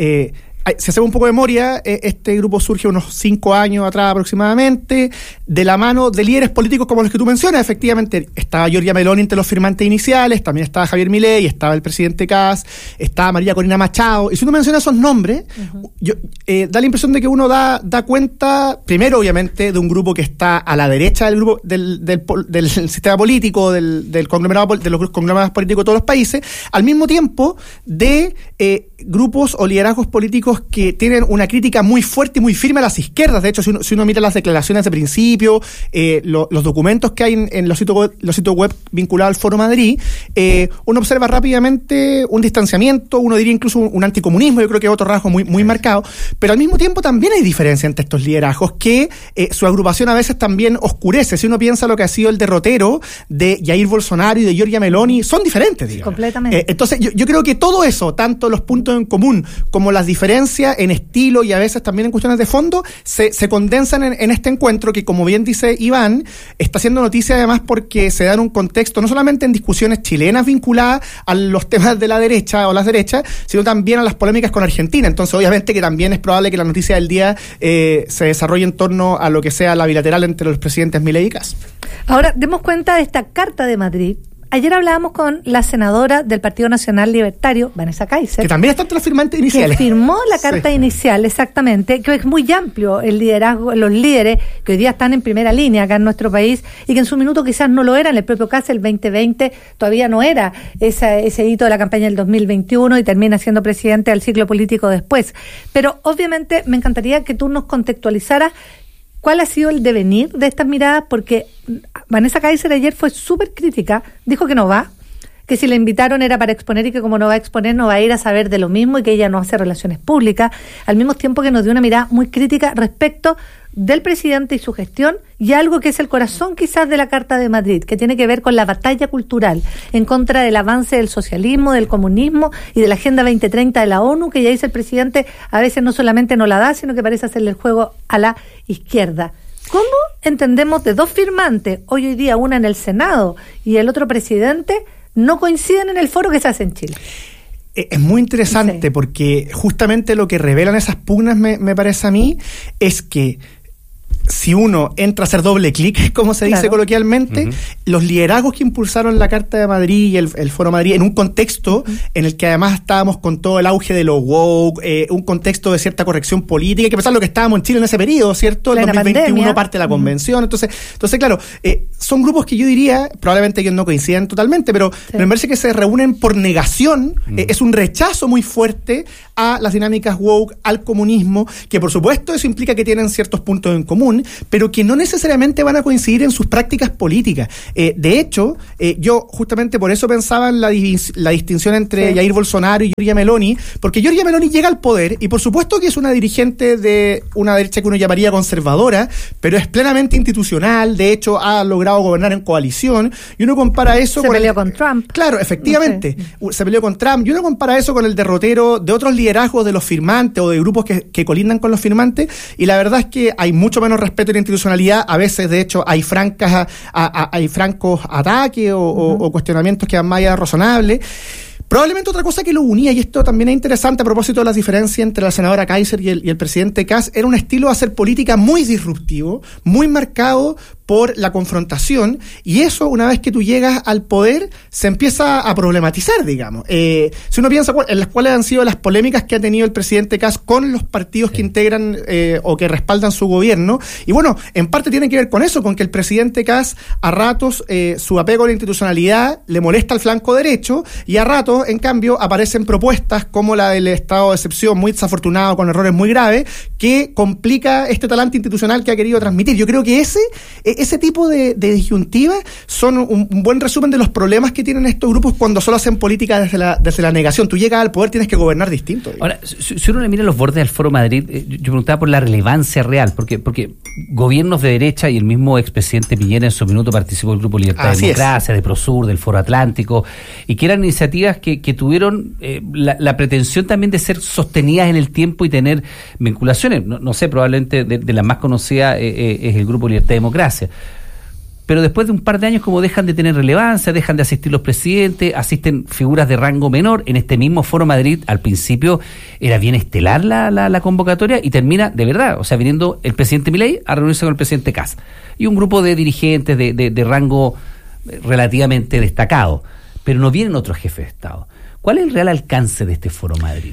Si hacemos un poco de memoria, este grupo surge unos 5 años atrás aproximadamente, de la mano de líderes políticos como los que tú mencionas. Efectivamente, estaba Giorgia Meloni entre los firmantes iniciales, también estaba Javier Milei, estaba el presidente Kass, estaba María Corina Machado. Y si uno menciona esos nombres, da la impresión de que uno da cuenta, primero, obviamente, de un grupo que está a la derecha del grupo del sistema político, del conglomerado, de los conglomerados políticos de todos los países, al mismo tiempo de grupos o liderazgos políticos que tienen una crítica muy fuerte y muy firme a las izquierdas. De hecho, si uno mira las declaraciones de principio, los documentos que hay en los sitios web vinculados al Foro Madrid, uno observa rápidamente un distanciamiento, uno diría incluso un anticomunismo, yo creo que es otro rasgo muy marcado, pero al mismo tiempo también hay diferencia entre estos liderazgos que su agrupación a veces también oscurece. Si uno piensa lo que ha sido el derrotero de Jair Bolsonaro y de Giorgia Meloni, son diferentes, digamos. Completamente. Entonces, yo creo que todo eso, tanto los puntos en común como las diferencias en estilo y a veces también en cuestiones de fondo, se condensan en este encuentro que, como bien dice Iván, está haciendo noticia además porque se da en un contexto no solamente en discusiones chilenas vinculadas a los temas de la derecha o las derechas, sino también a las polémicas con Argentina. Entonces, obviamente que también es probable que la noticia del día se desarrolle en torno a lo que sea la bilateral entre los presidentes Milei y Kass. Ahora, demos cuenta de esta Carta de Madrid. Ayer hablábamos con la senadora del Partido Nacional Libertario, Vanessa Kaiser, que también está entre los firmantes iniciales. Que firmó la carta inicial, exactamente, que es muy amplio el liderazgo, los líderes que hoy día están en primera línea acá en nuestro país y que en su minuto quizás no lo eran. El propio Kass, el 2020, todavía no era ese hito de la campaña del 2021 y termina siendo presidente del ciclo político después. Pero obviamente me encantaría que tú nos contextualizaras ¿cuál ha sido el devenir de estas miradas? Porque Vanessa Kaiser ayer fue súper crítica, dijo que no va, que si la invitaron era para exponer y que como no va a exponer no va a ir a saber de lo mismo y que ella no hace relaciones públicas, al mismo tiempo que nos dio una mirada muy crítica respecto del presidente y su gestión y algo que es el corazón quizás de la Carta de Madrid, que tiene que ver con la batalla cultural en contra del avance del socialismo, del comunismo y de la Agenda 2030 de la ONU, que ya dice el presidente, a veces no solamente no la da, sino que parece hacerle el juego a la izquierda. ¿Cómo entendemos de dos firmantes, hoy día una en el Senado y el otro presidente, no coinciden en el foro que se hace en Chile? Es muy interesante porque justamente lo que revelan esas pugnas, me parece a mí, es que si uno entra a hacer doble clic, como se dice coloquialmente, los liderazgos que impulsaron la Carta de Madrid y el Foro Madrid, en un contexto en el que además estábamos con todo el auge de los woke, un contexto de cierta corrección política, hay que pensar lo que estábamos en Chile en ese periodo, ¿cierto? El 2021 pandemia. Parte de la convención, entonces claro, son grupos que yo diría, probablemente ellos no coinciden totalmente, pero me parece que se reúnen por negación, es un rechazo muy fuerte a las dinámicas woke, al comunismo, que por supuesto eso implica que tienen ciertos puntos en común, pero que no necesariamente van a coincidir en sus prácticas políticas. De hecho, yo justamente por eso pensaba en la distinción entre Jair Bolsonaro y Giorgia Meloni, porque Giorgia Meloni llega al poder y por supuesto que es una dirigente de una derecha que uno llamaría conservadora, pero es plenamente institucional, de hecho ha logrado gobernar en coalición, y uno compara eso se peleó con Trump. Claro, efectivamente, se peleó con Trump, y uno compara eso con el derrotero de otros liderazgos de los firmantes o de grupos que colindan con los firmantes, y la verdad es que hay mucho menos respeto a la institucionalidad, a veces de hecho hay francos ataques o cuestionamientos que van más allá de razonables. Probablemente otra cosa que lo unía, y esto también es interesante a propósito de las diferencias entre la senadora Kaiser y el presidente Kast, era un estilo de hacer política muy disruptivo, muy marcado por la confrontación, y eso, una vez que tú llegas al poder, se empieza a problematizar, digamos. Si uno piensa en las cuales han sido las polémicas que ha tenido el presidente Kast con los partidos que integran o que respaldan su gobierno, y bueno, en parte tiene que ver con eso, con que el presidente Kast, a ratos, su apego a la institucionalidad le molesta al flanco derecho, y a ratos, en cambio, aparecen propuestas como la del estado de excepción, muy desafortunado, con errores muy graves, que complica este talante institucional que ha querido transmitir. Yo creo que ese tipo de disyuntivas son un buen resumen de los problemas que tienen estos grupos cuando solo hacen política desde la negación. Tú llegas al poder, tienes que gobernar distinto. Ahora, si uno le mira los bordes del Foro Madrid, yo preguntaba por la relevancia real, porque gobiernos de derecha y el mismo expresidente Piñera en su minuto participó del Grupo Libertad y Democracia, de Prosur, del Foro Atlántico, y que eran iniciativas que tuvieron la pretensión también de ser sostenidas en el tiempo y tener vinculaciones. No sé, probablemente de las más conocidas es el Grupo Libertad y Democracia. Pero después de un par de años, como dejan de tener relevancia, dejan de asistir los presidentes, asisten figuras de rango menor. En este mismo Foro Madrid, al principio, era bien estelar la convocatoria, y termina, de verdad, o sea, viniendo el presidente Milei a reunirse con el presidente Kast. Y un grupo de dirigentes de rango relativamente destacado. Pero no vienen otros jefes de Estado. ¿Cuál es el real alcance de este Foro Madrid?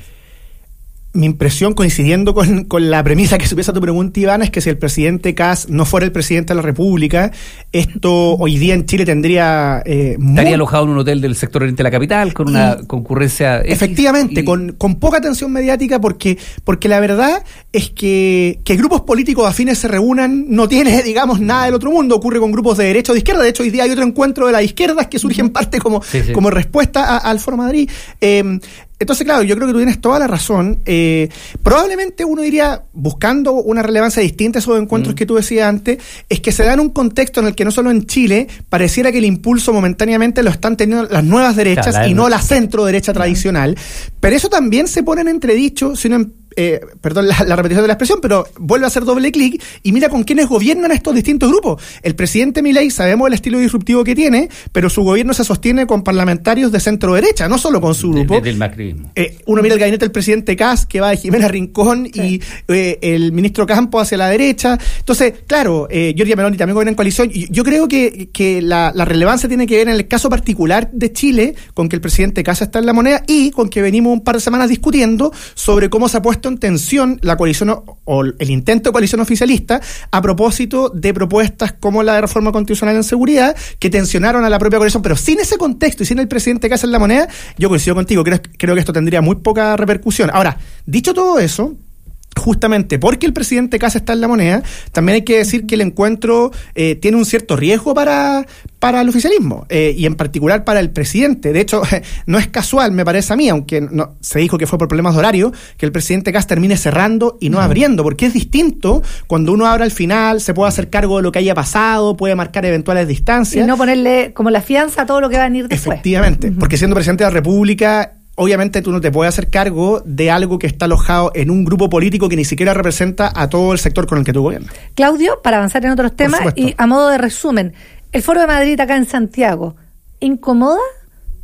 Mi impresión, coincidiendo con la premisa que supiese tu pregunta, Iván, es que si el presidente Kast no fuera el presidente de la República, esto hoy día en Chile tendría... estaría alojado en un hotel del sector oriente de la capital, con una concurrencia... Efectivamente, con poca atención mediática, porque la verdad es que grupos políticos afines se reúnan no tiene, digamos, nada del otro mundo. Ocurre con grupos de derecha o de izquierda. De hecho, hoy día hay otro encuentro de las izquierdas que surge en parte como respuesta al Foro Madrid. Entonces, claro, yo creo que tú tienes toda la razón. Probablemente uno diría, buscando una relevancia distinta a esos encuentros que tú decías antes, es que se da en un contexto en el que no solo en Chile pareciera que el impulso momentáneamente lo están teniendo las nuevas derechas y no la centro derecha tradicional, pero eso también se pone en entredicho si uno perdón la repetición de la expresión, pero vuelve a hacer doble clic y mira con quiénes gobiernan estos distintos grupos. El presidente Milei, sabemos el estilo disruptivo que tiene, pero su gobierno se sostiene con parlamentarios de centro derecha, no solo con su grupo. Del macrismo. Uno mira el gabinete del presidente Kast, que va de Jimena Rincón y el ministro Campos hacia la derecha. Entonces, claro, Giorgia Meloni también gobierna en coalición. Yo creo que la relevancia tiene que ver en el caso particular de Chile, con que el presidente Kast está en la moneda y con que venimos un par de semanas discutiendo sobre cómo se ha puesto en tensión la coalición o el intento de coalición oficialista a propósito de propuestas como la de reforma constitucional en seguridad que tensionaron a la propia coalición, pero sin ese contexto y sin el presidente Kast en la moneda, yo coincido contigo, creo que esto tendría muy poca repercusión. Ahora, dicho todo eso, justamente porque el presidente Kast está en la moneda, también hay que decir que el encuentro tiene un cierto riesgo para el oficialismo, y en particular para el presidente. De hecho, no es casual, me parece a mí, aunque no, se dijo que fue por problemas de horario, que el presidente Kast termine cerrando y no abriendo, porque es distinto cuando uno abre al final, se puede hacer cargo de lo que haya pasado, puede marcar eventuales distancias. Y no ponerle como la fianza a todo lo que va a venir después. Efectivamente, porque siendo presidente de la República, obviamente tú no te puedes hacer cargo de algo que está alojado en un grupo político que ni siquiera representa a todo el sector con el que tú gobiernas. Claudio, para avanzar en otros temas y a modo de resumen, el Foro de Madrid acá en Santiago, ¿incomoda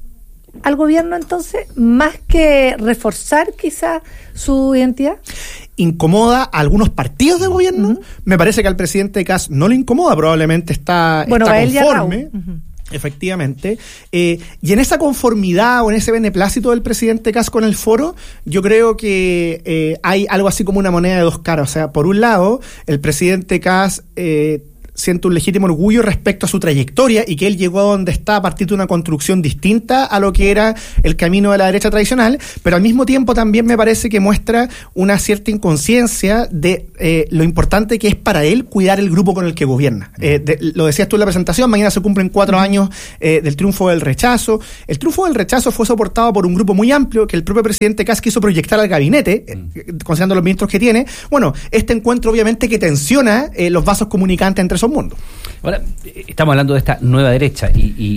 al gobierno entonces, más que reforzar quizás su identidad? Incomoda a algunos partidos de gobierno. Me parece que al presidente Kast no le incomoda, probablemente está conforme. Efectivamente. Y en esa conformidad o en ese beneplácito del presidente Kast con el foro, yo creo que hay algo así como una moneda de dos caras. O sea, por un lado, el presidente Kast siente un legítimo orgullo respecto a su trayectoria y que él llegó a donde está a partir de una construcción distinta a lo que era el camino de la derecha tradicional, pero al mismo tiempo también me parece que muestra una cierta inconsciencia de lo importante que es para él cuidar el grupo con el que gobierna. Lo decías tú en la presentación, mañana se cumplen 4 años del triunfo del rechazo. El triunfo del rechazo fue soportado por un grupo muy amplio que el propio presidente Kast quiso proyectar al gabinete, considerando los ministros que tiene. Bueno, este encuentro obviamente que tensiona los vasos comunicantes entre esos mundos. Ahora, estamos hablando de esta nueva derecha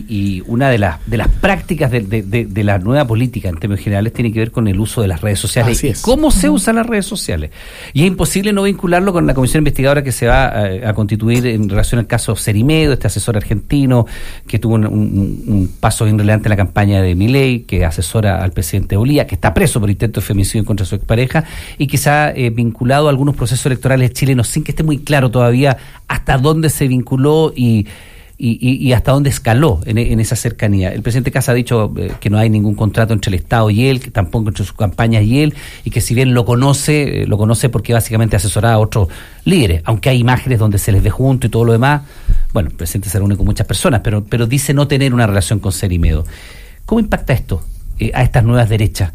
y una de las prácticas de la nueva política en términos generales tiene que ver con el uso de las redes sociales. Así y es. cómo se usan las redes sociales. Y es imposible no vincularlo con la comisión investigadora que se va a constituir en relación al caso Cerimedo, este asesor argentino que tuvo un paso bien relevante en la campaña de Milei, que asesora al presidente Bolívar, que está preso por intento de femicidio contra su expareja y que se ha vinculado a algunos procesos electorales chilenos sin que esté muy claro todavía hasta dónde se vinculó y hasta dónde escaló en esa cercanía. El presidente Kast ha dicho que no hay ningún contrato entre el Estado y él, que tampoco entre sus campañas y él, y que si bien lo conoce porque básicamente asesoraba a otros líderes, aunque hay imágenes donde se les ve junto y todo lo demás. Bueno, el presidente se reúne con muchas personas, pero dice no tener una relación con Cerimedo. ¿Cómo impacta esto a estas nuevas derechas?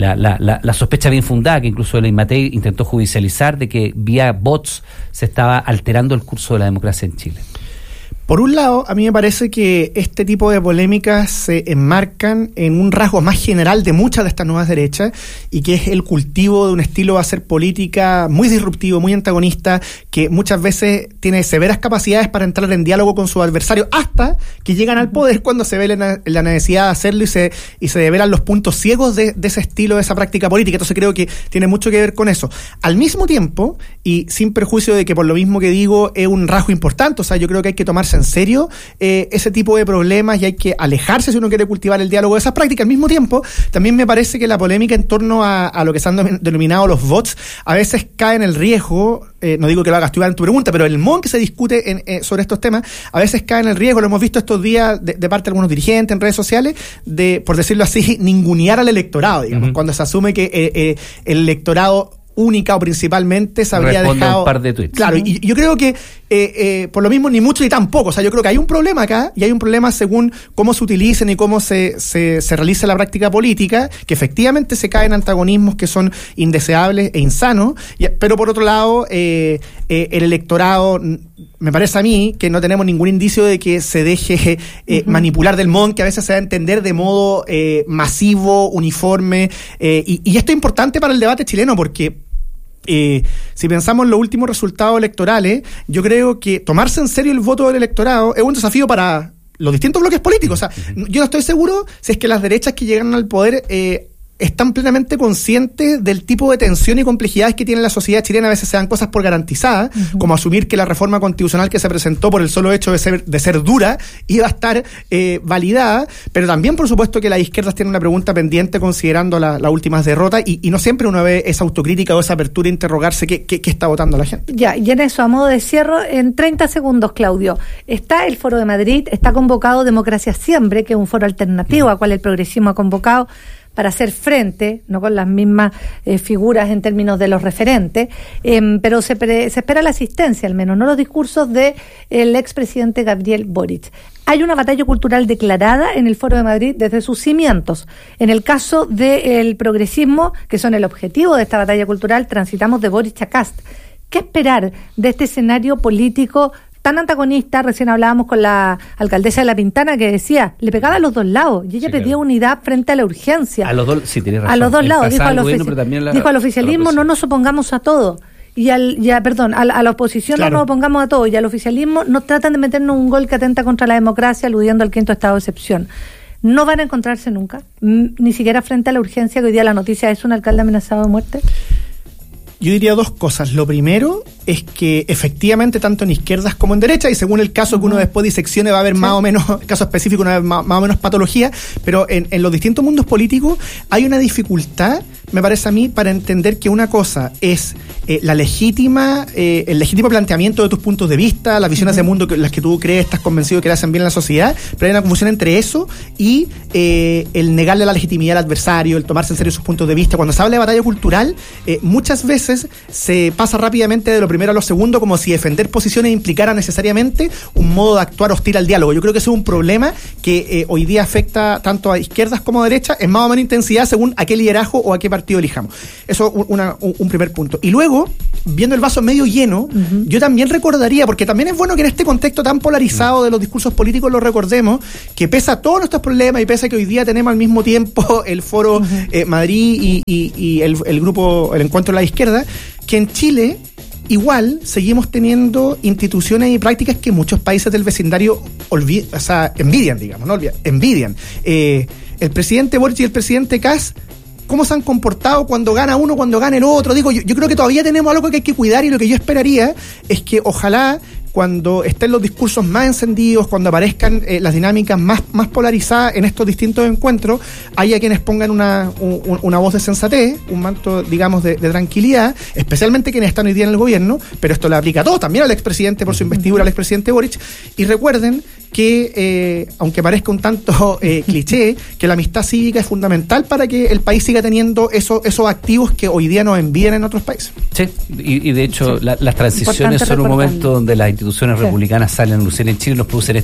La sospecha bien fundada, que incluso Elaine Matei intentó judicializar, de que vía bots se estaba alterando el curso de la democracia en Chile. Por un lado, a mí me parece que este tipo de polémicas se enmarcan en un rasgo más general de muchas de estas nuevas derechas y que es el cultivo de un estilo de hacer política muy disruptivo, muy antagonista, que muchas veces tiene severas capacidades para entrar en diálogo con sus adversarios hasta que llegan al poder cuando se ve la necesidad de hacerlo y se develan los puntos ciegos de ese estilo, de esa práctica política. Entonces creo que tiene mucho que ver con eso. Al mismo tiempo, y sin perjuicio de que por lo mismo que digo es un rasgo importante, o sea, yo creo que hay que tomarse en serio ese tipo de problemas y hay que alejarse si uno quiere cultivar el diálogo de esas prácticas. Al mismo tiempo, también me parece que la polémica en torno a lo que se han denominado los bots a veces cae en el riesgo, no digo que lo hagas tú en tu pregunta, pero el modo que se discute sobre estos temas a veces cae en el riesgo, lo hemos visto estos días de parte de algunos dirigentes en redes sociales, de, por decirlo así, ningunear al electorado, digamos, cuando se asume que el electorado única o principalmente se habría dejado un par de tweets. Claro, y yo creo que por lo mismo ni mucho ni tampoco, o sea, yo creo que hay un problema acá y hay un problema según cómo se utilicen y cómo se realiza la práctica política, que efectivamente se caen antagonismos que son indeseables e insanos, pero por otro lado el electorado, me parece a mí que no tenemos ningún indicio de que se deje manipular del modo que a veces se da a entender de modo masivo, uniforme, y esto es importante para el debate chileno porque si pensamos en los últimos resultados electorales, yo creo que tomarse en serio el voto del electorado es un desafío para los distintos bloques políticos. O sea, yo no estoy seguro si es que las derechas que llegan al poder están plenamente conscientes del tipo de tensión y complejidades que tiene la sociedad chilena. A veces se dan cosas por garantizadas, como asumir que la reforma constitucional que se presentó por el solo hecho de ser dura iba a estar validada, pero también por supuesto que las izquierdas tienen una pregunta pendiente considerando las últimas derrotas y no siempre uno ve esa autocrítica o esa apertura a interrogarse qué está votando la gente. Ya, y en eso, a modo de cierre, en 30 segundos, Claudio, está el Foro de Madrid, está convocado Democracia Siempre, que es un foro alternativo a cual el progresismo ha convocado para hacer frente, no con las mismas figuras en términos de los referentes, pero se espera la asistencia, al menos, no los discursos de el expresidente Gabriel Boric. Hay una batalla cultural declarada en el Foro de Madrid desde sus cimientos. En el caso del progresismo, que son el objetivo de esta batalla cultural, transitamos de Boric a Kast. ¿Qué esperar de este escenario político tan antagonista? Recién hablábamos con la alcaldesa de La Pintana que decía, le pegaba a los dos lados y ella pedía unidad frente a la urgencia. A los dos, sí, tienes razón. A los dos lados, dijo al oficialismo, no nos opongamos a todo. Y a la oposición no nos opongamos a todo. Y al oficialismo no tratan de meternos un gol que atenta contra la democracia, aludiendo al quinto estado de excepción. No van a encontrarse nunca, ni siquiera frente a la urgencia, que hoy día la noticia es un alcalde amenazado de muerte. Yo diría dos cosas. Lo primero es que efectivamente tanto en izquierdas como en derecha, y según el caso que uno después diseccione va a haber más o menos, caso específico, una más o menos patología, pero en los distintos mundos políticos hay una dificultad, me parece a mí, para entender que una cosa es el legítimo planteamiento de tus puntos de vista, las visiones de mundo las que tú crees, estás convencido que le hacen bien a la sociedad, pero hay una confusión entre eso y el negarle la legitimidad al adversario, el tomarse en serio sus puntos de vista. Cuando se habla de batalla cultural, muchas veces se pasa rápidamente de lo primero a lo segundo, como si defender posiciones implicara necesariamente un modo de actuar hostil al diálogo. Yo creo que ese es un problema que hoy día afecta tanto a izquierdas como a derechas, en más o menos intensidad según a qué liderazgo o a qué partido elijamos. Eso es un primer punto. Y luego, viendo el vaso medio lleno, yo también recordaría, porque también es bueno que en este contexto tan polarizado de los discursos políticos lo recordemos, que pese a todos nuestros problemas y pese a que hoy día tenemos al mismo tiempo el Foro Madrid y el grupo, el Encuentro de la Izquierda, que en Chile igual seguimos teniendo instituciones y prácticas que muchos países del vecindario envidian, digamos, ¿no? Envidian. El presidente Boric y el presidente Kast, ¿cómo se han comportado cuando gana uno, cuando gana el otro? Digo, yo creo que todavía tenemos algo que hay que cuidar, y lo que yo esperaría es que ojalá cuando estén los discursos más encendidos, cuando aparezcan las dinámicas más polarizadas en estos distintos encuentros, haya quienes pongan una voz de sensatez, un manto, digamos, de tranquilidad, especialmente quienes están hoy día en el gobierno, pero esto le aplica a todos, también al expresidente por su investidura, al expresidente Boric, y recuerden que, aunque parezca un tanto cliché, que la amistad cívica es fundamental para que el país siga teniendo esos activos que hoy día nos envían en otros países. Sí, y de hecho las transiciones son un momento donde las instituciones republicanas salen a lucir en Chile y nos producen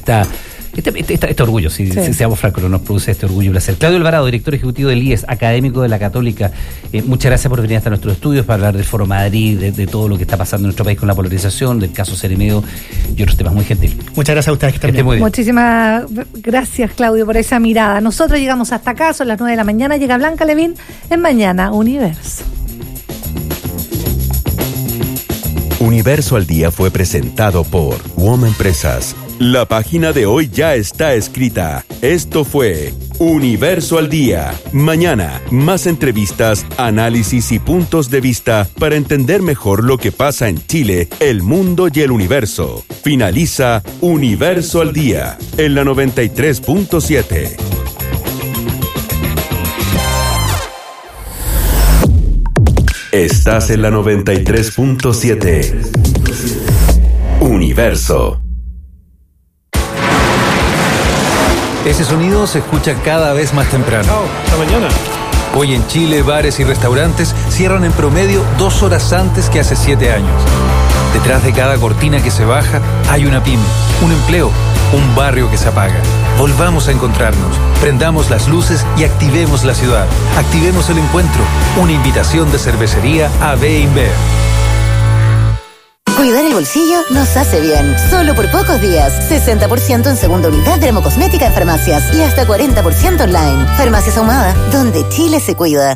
este orgullo, si seamos francos, nos produce este orgullo y placer. Claudio Alvarado, director ejecutivo del IES, académico de la Católica, muchas gracias por venir hasta nuestros estudios para hablar del Foro Madrid, de todo lo que está pasando en nuestro país con la polarización, del caso Ceremedo y otros temas. Muy gentil. Muchas gracias a ustedes que están bien. Muy bien. Muchísimas gracias, Claudio, por esa mirada. Nosotros llegamos hasta acá, son las 9 de la mañana, llega Blanca Levín en Mañana Universo. Universo al Día fue presentado por WOM Empresas. La página de hoy ya está escrita. Esto fue Universo al Día. Mañana, más entrevistas, análisis y puntos de vista para entender mejor lo que pasa en Chile, el mundo y el universo. Finaliza Universo al Día en la 93.7. Estás en la 93.7. Universo. Ese sonido se escucha cada vez más temprano. Esta mañana. Hoy en Chile, bares y restaurantes cierran en promedio 2 horas antes que hace 7 años. Detrás de cada cortina que se baja hay una pyme, un empleo, un barrio que se apaga. Volvamos a encontrarnos, prendamos las luces y activemos la ciudad. Activemos el encuentro. Una invitación de cervecería AB InBev. Cuidar el bolsillo nos hace bien. Solo por pocos días. 60% en segunda unidad de dermocosmética en farmacias y hasta 40% online. Farmacias Ahumada, donde Chile se cuida.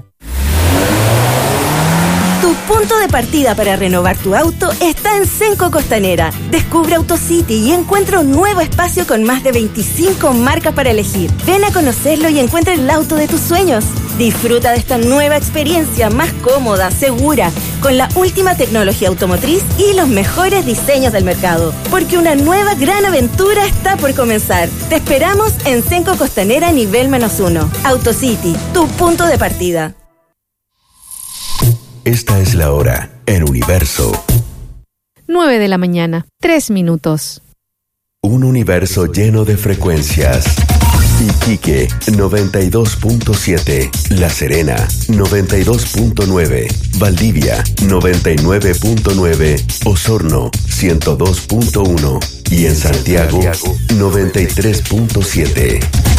Tu punto de partida para renovar tu auto está en Cenco Costanera. Descubre AutoCity y encuentra un nuevo espacio con más de 25 marcas para elegir. Ven a conocerlo y encuentra el auto de tus sueños. Disfruta de esta nueva experiencia más cómoda, segura, con la última tecnología automotriz y los mejores diseños del mercado. Porque una nueva gran aventura está por comenzar. Te esperamos en Cenco Costanera nivel -1. AutoCity, tu punto de partida. Esta es la hora en Universo. 9 de la mañana, 3 minutos. Un universo lleno de frecuencias. Iquique 92.7, La Serena 92.9, Valdivia 99.9, Osorno 102.1 y en Santiago 93.7.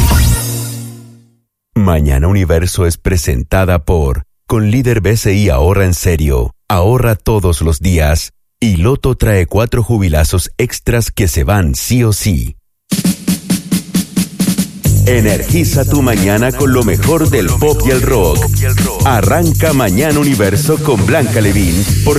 Mañana Universo es presentada por Con Líder BCI ahorra en serio, ahorra todos los días y Loto trae 4 jubilazos extras que se van sí o sí. Energiza tu mañana con lo mejor del pop y el rock. Arranca Mañana Universo con Blanca Levín por